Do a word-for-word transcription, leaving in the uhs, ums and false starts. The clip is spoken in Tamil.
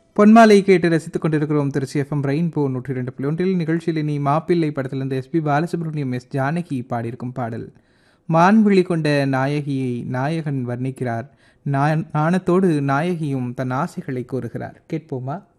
பொன்மாலை கேட்டு ரசித்துக் கொண்டிருக்கிறோம். திருச்சி எஃப்எம் ரெயின்போ நூற்றி இரண்டு புள்ளி ஒன்றில் நிகழ்ச்சியில் இனி மாப்பிள்ளை படத்திலிருந்து எஸ்பி பாலசுப்ரமணியம் எஸ் ஜானகி பாடியிருக்கும் பாடல். மான்விழி கொண்ட நாயகியை நாயகன் வர்ணிக்கிறார். நாணத்தோடு நாயகியும் தன் ஆசைகளை கோருகிறார். கேட்போமா?